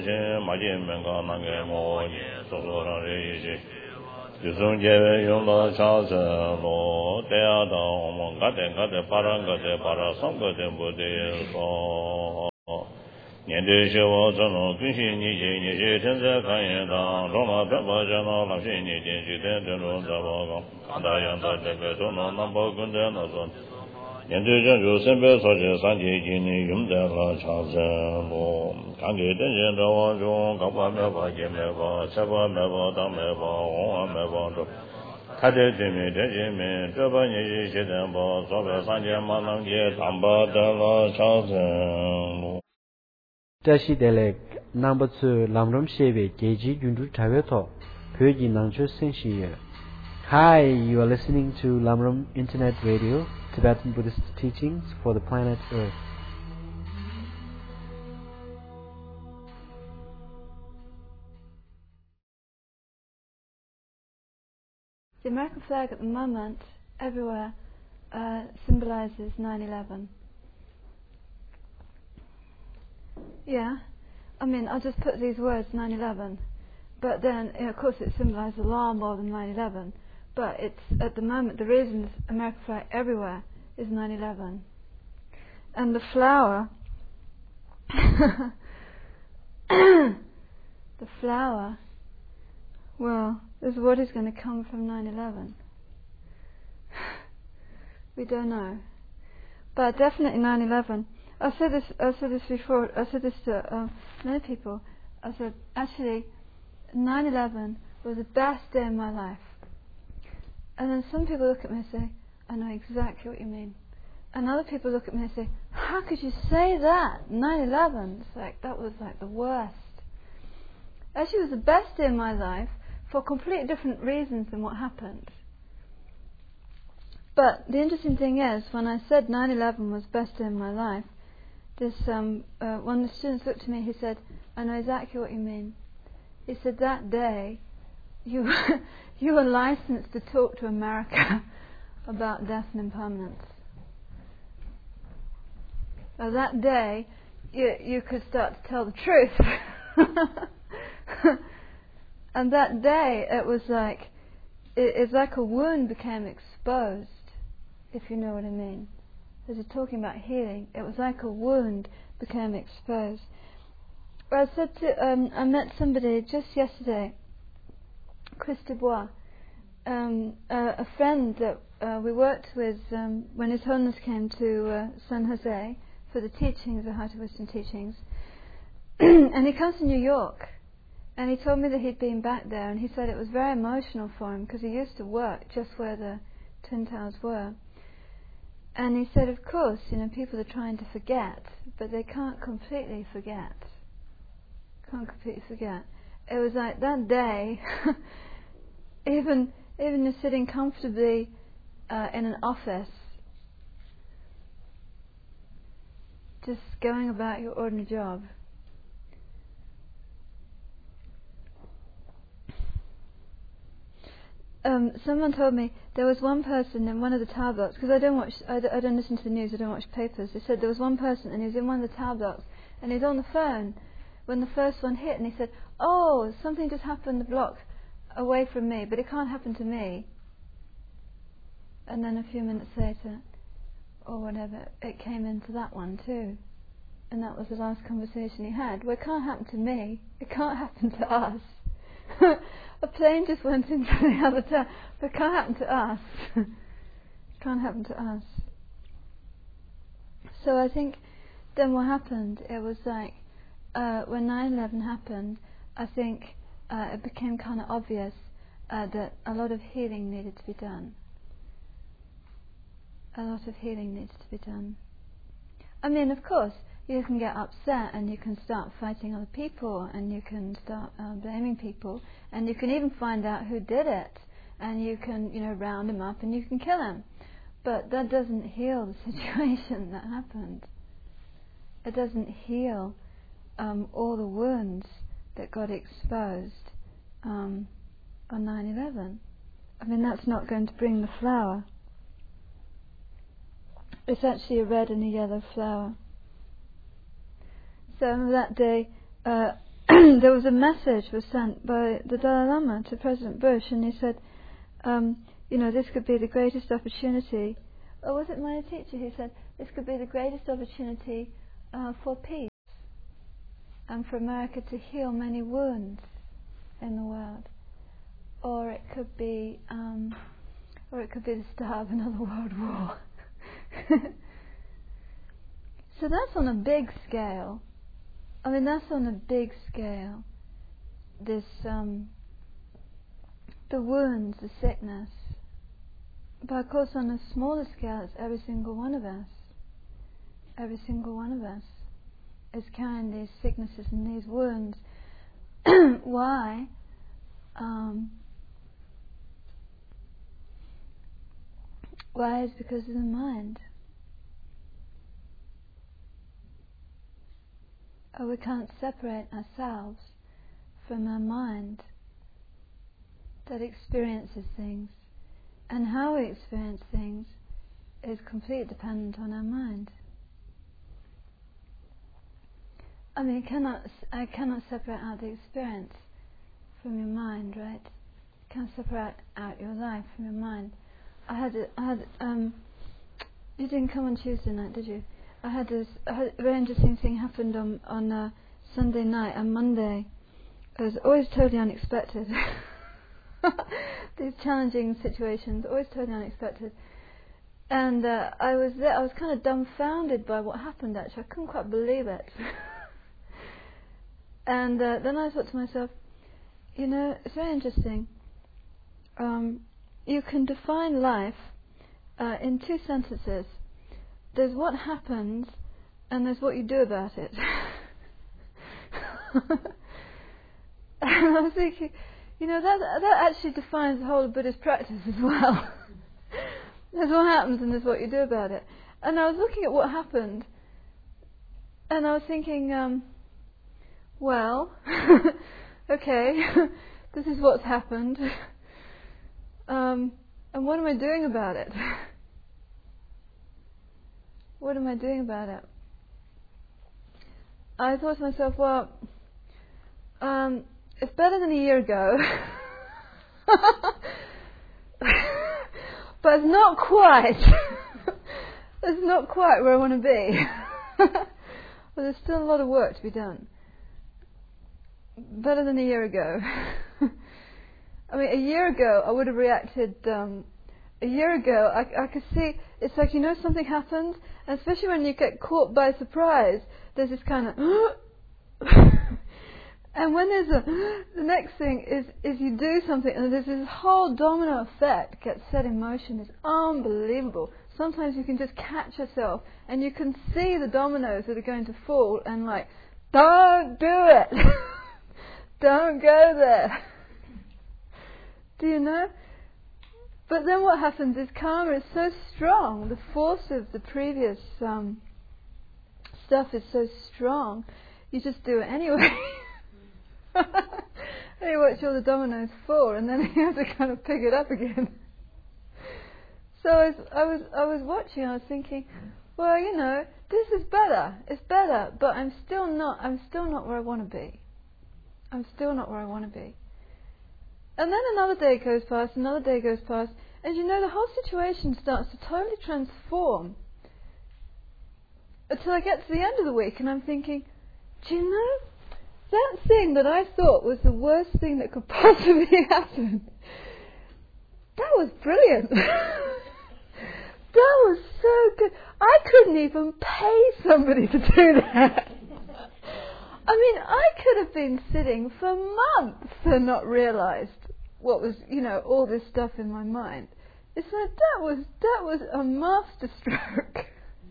Tashi Delek number 2 Lamrom Shebe Geji Jundu Taveto Pyoji Nangcho Senshi. Hi, you are listening to Lamrom Internet Radio, Tibetan Buddhist teachings for the planet Earth. The American flag at the moment, everywhere, symbolizes 9/11. Yeah, I mean, I'll just put these words, 9/11, but then, of course, it symbolizes a lot more than 9/11, but it's, at the moment, the reason this American flag everywhere is 9/11. And the flower, the flower, well, is what is going to come from 9/11. We don't know. But definitely 9/11. I said this before. I said this to many people. I said, actually, 9/11 was the best day of my life. And then some people look at me and say, I know exactly what you mean. And other people look at me and say, how could you say that? 9/11. It's like, that was like the worst. Actually, it was the best day of my life for completely different reasons than what happened. But the interesting thing is, when I said 9/11 was the best day of my life, this one of the students looked at me. He said, "I know exactly what you mean." He said, "That day, you were licensed to talk to America about death and impermanence. So that day, you could start to tell the truth." And that day, it was like it's like a wound became exposed, if you know what I mean. As you're talking about healing, it was like a wound became exposed. I said to I met somebody just yesterday, Chris Dubois, a friend that we worked with when His Holiness came to San Jose for the teachings, the Heart of Wisdom teachings, and he comes to New York. And he told me that he'd been back there, and he said it was very emotional for him because he used to work just where the Twin Towers were. And he said, of course, people are trying to forget, but they can't completely forget. Can't completely forget. It was like that day, even you're sitting comfortably in an office, just going about your ordinary job. Someone told me there was one person in one of the tower blocks, because I don't listen to the news, I don't watch papers. They said there was one person and he was in one of the tower blocks and he was on the phone when the first one hit, and he said, "Oh, something just happened the block away from me, but it can't happen to me." And then a few minutes later, or whatever, it came into that one too. And that was the last conversation he had. Well, it can't happen to me, it can't happen to us. A plane just went into the other town, but it can't happen to us. It can't happen to us. So I think then what happened, it was like when 9/11 happened, I think it became kind of obvious that a lot of healing needed to be done. A lot of healing needs to be done. I mean, of course, you can get upset and you can start fighting other people and you can start blaming people, and you can even find out who did it, and you can round him up and you can kill him. But that doesn't heal the situation that happened. It doesn't heal all the wounds that got exposed on 9/11. I mean, that's not going to bring the flower. It's actually a red and a yellow flower. So that day, there was a message was sent by the Dalai Lama to President Bush, and he said, this could be the greatest opportunity. Or was it my teacher who said, this could be the greatest opportunity for peace and for America to heal many wounds in the world. Or it could be the start of another world war. So that's on a big scale. That's on a big scale. This, the wounds, the sickness. But of course on a smaller scale, it's every single one of us. Every single one of us is carrying these sicknesses and these wounds. Why? Why is because of the mind. We can't separate ourselves from our mind that experiences things. And how we experience things is completely dependent on our mind. I cannot separate out the experience from your mind, right? You can't separate out your life from your mind. You didn't come on Tuesday night, did you? I had a very interesting thing happened on Sunday night and Monday. It was always totally unexpected. These challenging situations, always totally unexpected. And I was there. I was kind of dumbfounded by what happened. Actually, I couldn't quite believe it. And then I thought to myself, it's very interesting. You can define life in two sentences. There's what happens, and there's what you do about it. And I was thinking, that actually defines the whole of Buddhist practice as well. There's what happens and there's what you do about it. And I was looking at what happened, and I was thinking, okay, this is what's happened, and what am I doing about it? What am I doing about it? I thought to myself, it's better than a year ago. But it's not quite. It's not quite where I want to be. But there's still a lot of work to be done. Better than a year ago. A year ago I would have reacted. A year ago I could see, it's like, something happens, and especially when you get caught by surprise, there's this kind of and when there's the next thing is you do something and there's this whole domino effect gets set in motion. It's unbelievable. Sometimes you can just catch yourself and you can see the dominoes that are going to fall, and like, don't do it. Don't go there. Do you know? But then what happens is karma is so strong, the force of the previous stuff is so strong, you just do it anyway. And you watch all the dominoes fall, and then you have to kind of pick it up again. So I was watching, I was thinking, this is better, it's better, but I'm still not where I want to be. I'm still not where I want to be. And then another day goes past, another day goes past, and the whole situation starts to totally transform until I get to the end of the week and I'm thinking, do you know, that thing that I thought was the worst thing that could possibly happen, that was brilliant. That was so good. I couldn't even pay somebody to do that. I could have been sitting for months and not realised what was, all this stuff in my mind. It's like that was a masterstroke.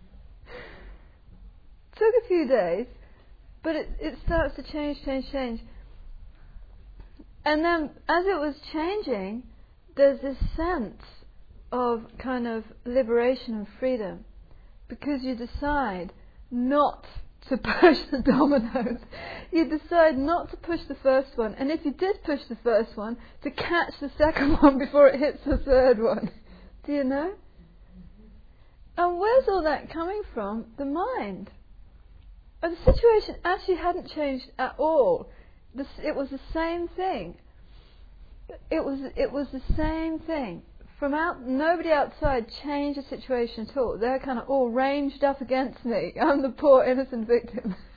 Took a few days, but it starts to change. And then as it was changing, there's this sense of kind of liberation and freedom, because you decide not to push the dominoes. You decide not to push the first one, and if you did push the first one, to catch the second one before it hits the third one. Do you know? And where's all that coming from? The mind. And the situation actually hadn't changed at all. it was the same thing. It was the same thing. Nobody outside changed the situation at all. They're kind of all ranged up against me. I'm the poor innocent victim.